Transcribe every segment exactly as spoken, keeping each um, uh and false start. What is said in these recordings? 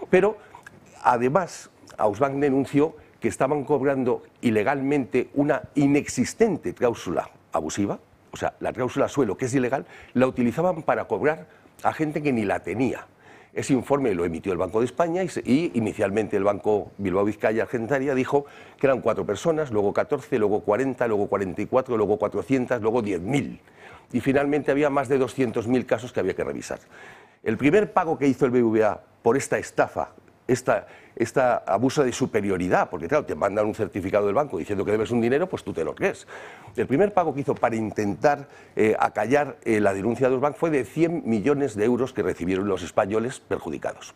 Pero, además, Ausbank denunció que estaban cobrando ilegalmente una inexistente cláusula abusiva, o sea, la cláusula suelo, que es ilegal, la utilizaban para cobrar a gente que ni la tenía. Ese informe lo emitió el Banco de España y, se, y inicialmente el Banco Bilbao Vizcaya Argentaria dijo que eran cuatro personas, luego catorce, luego cuarenta, luego cuarenta y cuatro, luego cuatrocientos, luego diez mil. Y finalmente había más de doscientos mil casos que había que revisar. El primer pago que hizo el B B V A por esta estafa, esta, esta abuso de superioridad, porque claro, te mandan un certificado del banco diciendo que debes un dinero, pues tú te lo crees. El primer pago que hizo para intentar eh, acallar eh, la denuncia de Ausbank fue de cien millones de euros que recibieron los españoles perjudicados.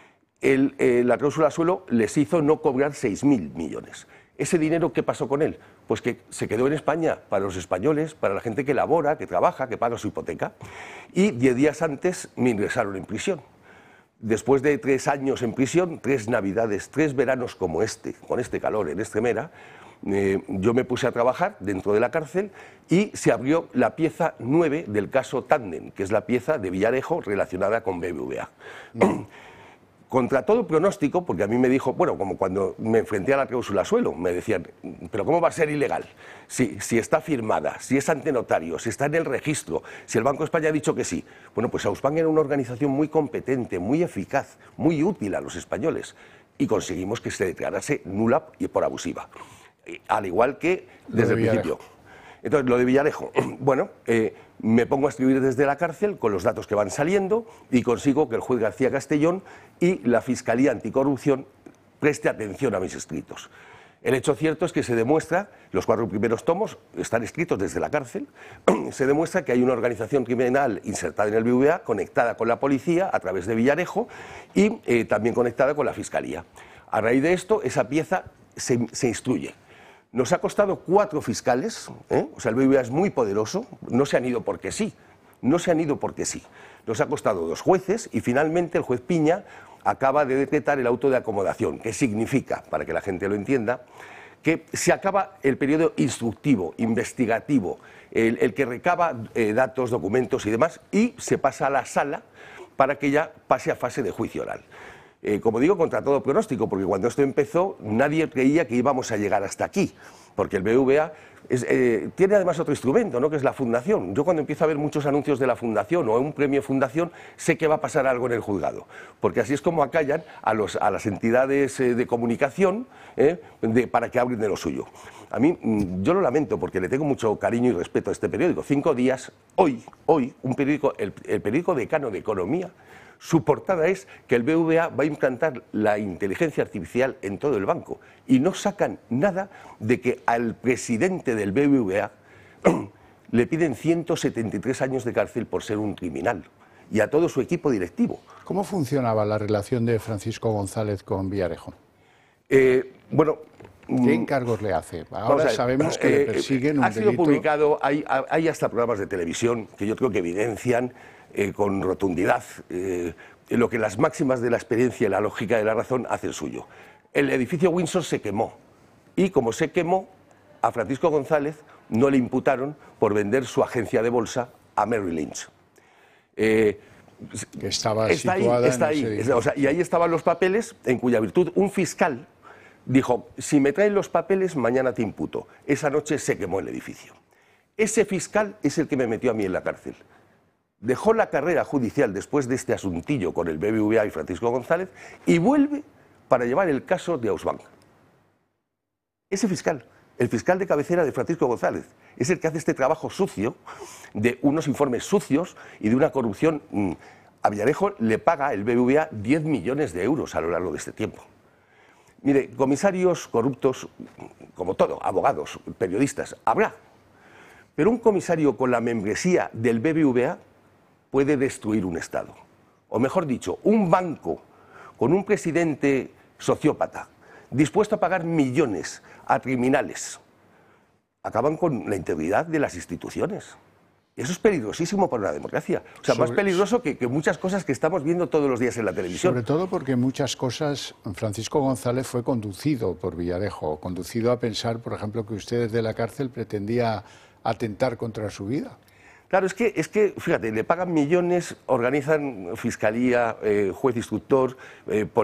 El, eh, la cláusula suelo les hizo no cobrar seis mil millones. ¿Ese dinero qué pasó con él? Pues que se quedó en España para los españoles, para la gente que labora, que trabaja, que paga su hipoteca. Y diez días antes me ingresaron en prisión. Después de tres años en prisión, tres navidades, tres veranos como este, con este calor en Extremera, eh, yo me puse a trabajar dentro de la cárcel y se abrió la pieza nueve del caso Tandem, que es la pieza de Villarejo relacionada con B B V A. No. Contra todo pronóstico, porque a mí me dijo, bueno, como cuando me enfrenté a la cláusula suelo, me decían, pero ¿cómo va a ser ilegal? Si, si está firmada, si es ante notario, si está en el registro, si el Banco de España ha dicho que sí. Bueno, pues Ausbank era una organización muy competente, muy eficaz, muy útil a los españoles y conseguimos que se declarase nula y por abusiva, al igual que desde el principio. Entonces, lo de Villarejo, bueno, eh, me pongo a escribir desde la cárcel con los datos que van saliendo y consigo que el juez García Castellón y la Fiscalía Anticorrupción preste atención a mis escritos. El hecho cierto es que se demuestra, los cuatro primeros tomos están escritos desde la cárcel, se demuestra que hay una organización criminal insertada en el B B V A, conectada con la policía a través de Villarejo y eh, también conectada con la Fiscalía. A raíz de esto, esa pieza se, se instruye. Nos ha costado cuatro fiscales, ¿eh? O sea, el B B V A es muy poderoso, no se han ido porque sí, no se han ido porque sí. Nos ha costado dos jueces y finalmente el juez Piña acaba de decretar el auto de acomodación, que significa, para que la gente lo entienda, que se acaba el periodo instructivo, investigativo, el, el que recaba eh, datos, documentos y demás, y se pasa a la sala para que ya pase a fase de juicio oral. Eh, como digo, contra todo pronóstico, porque cuando esto empezó nadie creía que íbamos a llegar hasta aquí, porque el B B V A es, eh, tiene además otro instrumento, ¿no?, que es la fundación. Yo cuando empiezo a ver muchos anuncios de la fundación o un premio fundación, sé que va a pasar algo en el juzgado, porque así es como acallan a, los, a las entidades eh, de comunicación eh, de, para que hablen de lo suyo. A mí, yo lo lamento porque le tengo mucho cariño y respeto a este periódico. Cinco días, hoy, hoy, un periódico, el, el periódico decano de Economía, su portada es que el B B V A va a implantar la inteligencia artificial en todo el banco y no sacan nada de que al presidente del B B V A le piden ciento setenta y tres años de cárcel por ser un criminal y a todo su equipo directivo. ¿Cómo funcionaba la relación de Francisco González con Villarejo? Eh, bueno... ¿Qué encargos le hace? Ahora ver, sabemos que eh, le persiguen un ha sido delito... publicado, hay, hay hasta programas de televisión que yo creo que evidencian eh, con rotundidad eh, lo que las máximas de la experiencia y la lógica de la razón hacen suyo. El edificio Windsor se quemó y como se quemó, a Francisco González no le imputaron por vender su agencia de bolsa a Merrill Lynch. Eh, que estaba está situada ahí, está en ahí. Ese O sea, y ahí estaban los papeles en cuya virtud un fiscal dijo, si me traen los papeles, mañana te imputo. Esa noche se quemó el edificio. Ese fiscal es el que me metió a mí en la cárcel. Dejó la carrera judicial después de este asuntillo con el B B V A y Francisco González y vuelve para llevar el caso de Ausbank. Ese fiscal, el fiscal de cabecera de Francisco González, es el que hace este trabajo sucio de unos informes sucios y de una corrupción. A Villarejo le paga el B B V A diez millones de euros a lo largo de este tiempo. Mire, comisarios corruptos, como todo, abogados, periodistas, habrá. Pero un comisario con la membresía del B B V A puede destruir un Estado. O mejor dicho, un banco con un presidente sociópata, dispuesto a pagar millones a criminales, acaban con la integridad de las instituciones. Eso es peligrosísimo para una democracia. O sea, sobre, más peligroso que, que muchas cosas que estamos viendo todos los días en la televisión. Sobre todo porque muchas cosas, Francisco González fue conducido por Villarejo, conducido a pensar, por ejemplo, que usted desde la cárcel pretendía atentar contra su vida. Claro, es que, es que fíjate, le pagan millones, organizan fiscalía, eh, juez instructor, eh,